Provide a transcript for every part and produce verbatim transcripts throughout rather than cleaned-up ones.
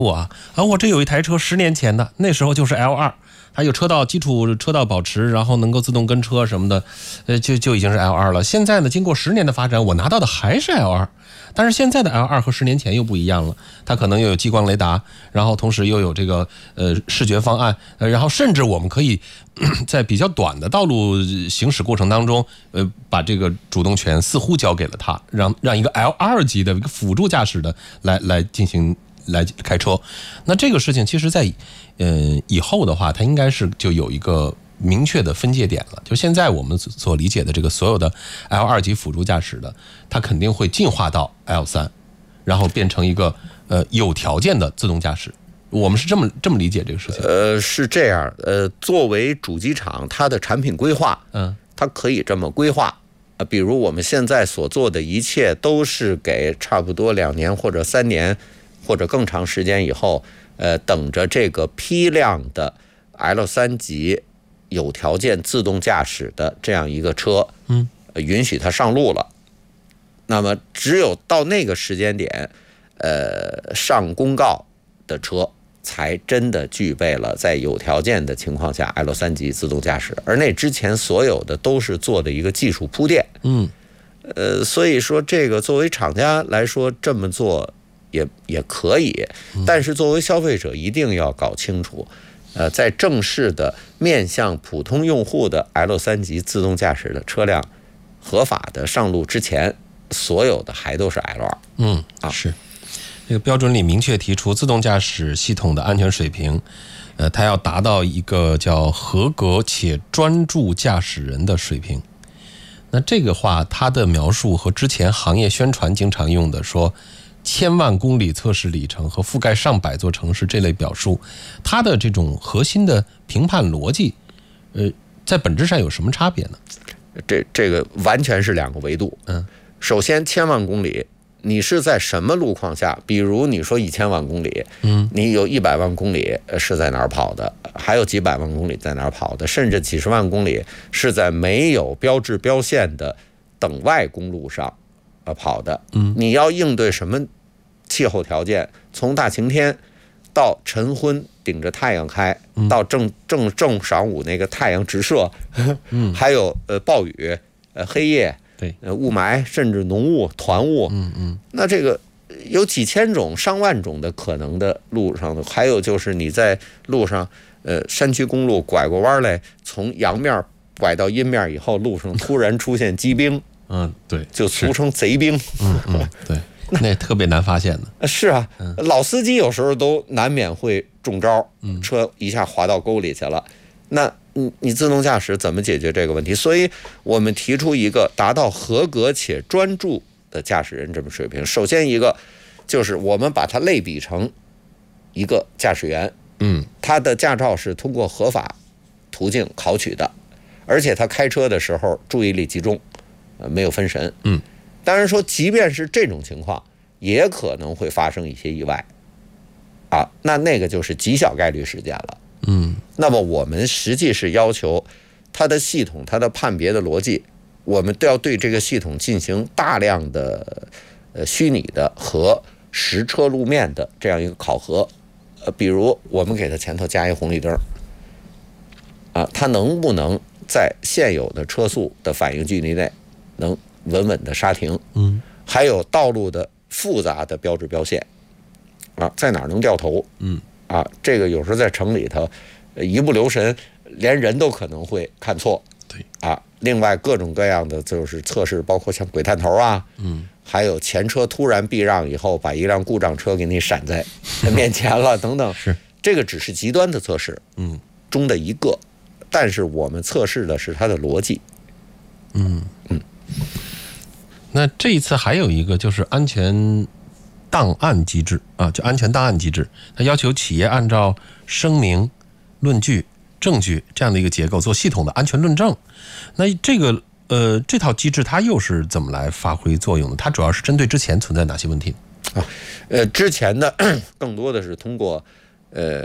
啊啊！我这有一台车十年前的，那时候就是 L 二，它有车道基础车道保持，然后能够自动跟车什么的，呃，就就已经是 L 二了。现在呢，经过十年的发展，我拿到的还是 L 二，但是现在的 L 二和十年前又不一样了，它可能又有激光雷达，然后同时又有这个呃视觉方案，呃，然后甚至我们可以在比较短的道路行驶过程当中，呃，把这个主动权似乎交给了它，让让一个 L 二级的一个辅助驾驶的来来进行。来开车，那这个事情其实在呃以后的话，它应该是就有一个明确的分界点了。就现在我们所理解的这个所有的 L 二级辅助驾驶的，它肯定会进化到 L 三，然后变成一个呃有条件的自动驾驶。我们是这么这么理解这个事情。 呃，是这样。呃，作为主机厂，它的产品规划，嗯，它可以这么规划。啊，比如我们现在所做的一切，都是给差不多两年或者三年。或者更长时间以后，呃，等着这个批量的 L 三级有条件自动驾驶的这样一个车，嗯，允许它上路了。那么，只有到那个时间点，呃，上公告的车才真的具备了在有条件的情况下 L 三级自动驾驶，而那之前所有的都是做的一个技术铺垫，嗯，呃，所以说这个作为厂家来说这么做。也也可以，但是作为消费者一定要搞清楚，呃，在正式的面向普通用户的 L 三级自动驾驶的车辆合法的上路之前，所有的还都是 L 二。 嗯，啊，是这个标准里明确提出，自动驾驶系统的安全水平，呃，它要达到一个叫合格且专注驾驶人的水平。那这个话，它的描述和之前行业宣传经常用的说。千万公里测试里程和覆盖上百座城市这类表述，它的这种核心的评判逻辑，呃，在本质上有什么差别呢？ 这这个完全是两个维度。嗯，首先千万公里，你是在什么路况下？比如你说一千万公里，嗯，你有一百万公里是在哪儿跑的？还有几百万公里在哪儿跑的？甚至几十万公里是在没有标志标线的等外公路上。呃，跑的，嗯，你要应对什么气候条件？从大晴天到晨昏顶着太阳开，嗯、到正正正晌午那个太阳直射，嗯，还有呃暴雨，呃黑夜， 对， 呃雾霾，甚至浓雾、团雾，嗯嗯，那这个有几千种、上万种的可能的路上的，还有就是你在路上，呃山区公路拐过弯来，从阳面拐到阴面以后，路上突然出现积冰。 嗯，对， 就俗称贼兵。 嗯嗯，对，那特别难发现的。 是啊，嗯、老司机有时候都难免会中招，嗯、车一下滑到沟里去了。那你你自动驾驶怎么解决这个问题？所以我们提出一个达到合格且专注的驾驶人这么水平。首先一个就是我们把它类比成一个驾驶员，嗯，他的驾照是通过合法途径考取的，而且他开车的时候注意力集中。没有分神，嗯，当然说，即便是这种情况，也可能会发生一些意外，啊，那那个就是极小概率事件了，嗯。那么我们实际是要求它的系统、它的判别的逻辑，我们都要对这个系统进行大量的呃虚拟的和实车路面的这样一个考核，呃，比如我们给它前头加一红绿灯，啊，它能不能在现有的车速的反应距离内？能稳稳的刹停，嗯，还有道路的复杂的标志标线，啊，在哪儿能掉头，嗯，啊，这个有时候在城里头，一不留神，连人都可能会看错， 对， 啊，另外各种各样的就是测试，包括像鬼探头啊，嗯，还有前车突然避让以后，把一辆故障车给你闪在面前了，等等， 是这个只是极端的测试，嗯，中的一个，但是我们测试的是它的逻辑， 嗯嗯。那这一次还有一个就是安全档案机制啊，就安全档案机制，它要求企业按照声明、论据、证据这样的一个结构做系统的安全论证。那这个呃这套机制它又是怎么来发挥作用的？它主要是针对之前存在哪些问题啊？呃，之前呢更多的是通过呃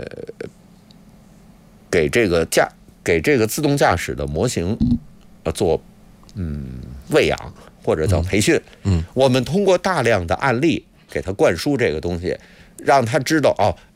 给这个驾给这个自动驾驶的模型呃做嗯喂养。或者叫培训，嗯，我们通过大量的案例给它灌输这个东西， 让他知道哦，